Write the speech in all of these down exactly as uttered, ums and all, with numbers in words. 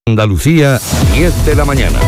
Andalucía, diez de la mañana.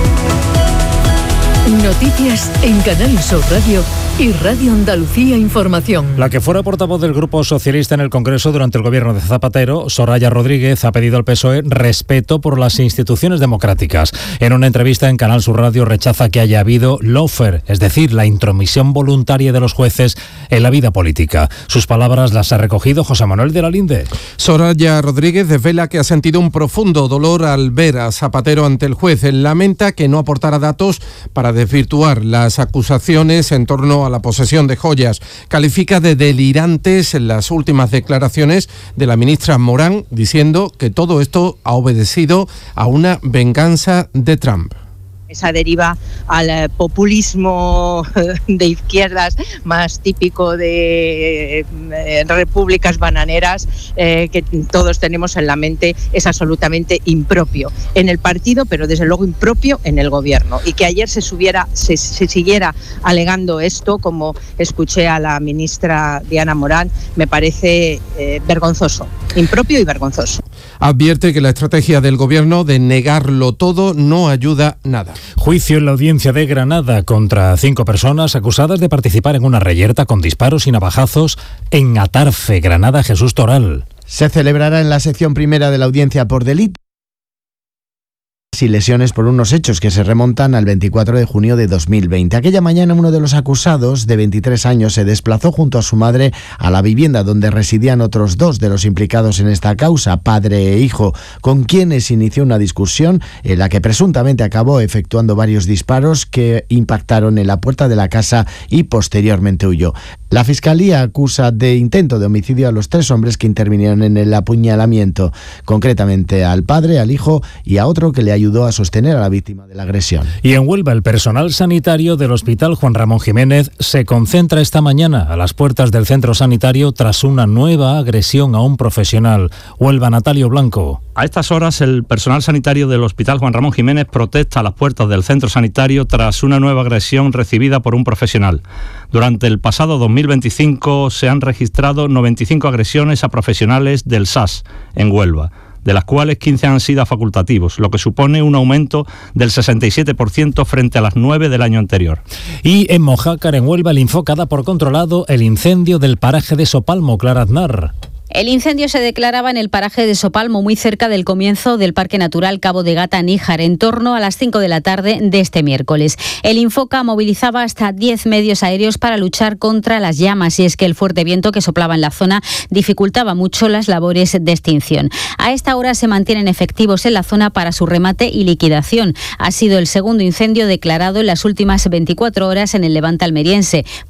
Noticias en Canal Sur Radio y Radio Andalucía Información. La que fuera portavoz del Grupo Socialista en el Congreso durante el gobierno de Zapatero, Soraya Rodríguez, ha pedido al P S O E respeto por las instituciones democráticas. En una entrevista en Canal Sur Radio rechaza que haya habido lawfare, es decir, la intromisión voluntaria de los jueces en la vida política. Sus palabras las ha recogido José Manuel de la Linde. Soraya Rodríguez desvela que ha sentido un profundo dolor al ver a Zapatero ante el juez. Lamenta que no aportara datos para desvirtuar las acusaciones en torno a la posesión de joyas. Califica de delirantes las últimas declaraciones de la ministra Morán, diciendo que todo esto ha obedecido a una venganza de Trump. Esa deriva al populismo de izquierdas más típico de eh, repúblicas bananeras eh, que todos tenemos en la mente, es absolutamente impropio en el partido, pero desde luego impropio en el gobierno. Y que ayer se, subiera, se, se siguiera alegando esto, como escuché a la ministra Diana Morán, me parece eh, vergonzoso, impropio y vergonzoso. Advierte que la estrategia del gobierno de negarlo todo no ayuda nada. Juicio en la audiencia de Granada contra cinco personas acusadas de participar en una reyerta con disparos y navajazos en Atarfe, Granada. Jesús Toral. Se celebrará en la sección primera de la audiencia por delito y lesiones por unos hechos que se remontan al veinticuatro de junio de dos mil veinte. Aquella mañana uno de los acusados, de veintitrés años, se desplazó junto a su madre a la vivienda donde residían otros dos de los implicados en esta causa, padre e hijo, con quienes inició una discusión en la que presuntamente acabó efectuando varios disparos que impactaron en la puerta de la casa y posteriormente huyó. La Fiscalía acusa de intento de homicidio a los tres hombres que intervinieron en el apuñalamiento, concretamente al padre, al hijo y a otro que le ayudó a sostener a la víctima de la agresión. Y en Huelva, el personal sanitario del Hospital Juan Ramón Jiménez se concentra esta mañana a las puertas del centro sanitario tras una nueva agresión a un profesional. Huelva, Natalio Blanco. A estas horas, el personal sanitario del Hospital Juan Ramón Jiménez protesta a las puertas del centro sanitario tras una nueva agresión recibida por un profesional. Durante el pasado dos mil veinticinco se han registrado noventa y cinco agresiones a profesionales del S A S en Huelva, de las cuales quince han sido facultativos, lo que supone un aumento del sesenta y siete por ciento frente a las nueve del año anterior. Y en Mojácar, en Huelva, el Infoca da por controlado el incendio del paraje de Sopalmo. Clara Aznar. El incendio se declaraba en el paraje de Sopalmo, muy cerca del comienzo del Parque Natural Cabo de Gata-Níjar, en torno a las cinco de la tarde de este miércoles. El Infoca movilizaba hasta diez medios aéreos para luchar contra las llamas, y es que el fuerte viento que soplaba en la zona dificultaba mucho las labores de extinción. A esta hora se mantienen efectivos en la zona para su remate y liquidación. Ha sido el segundo incendio declarado en las últimas veinticuatro horas en el Levante almeriense.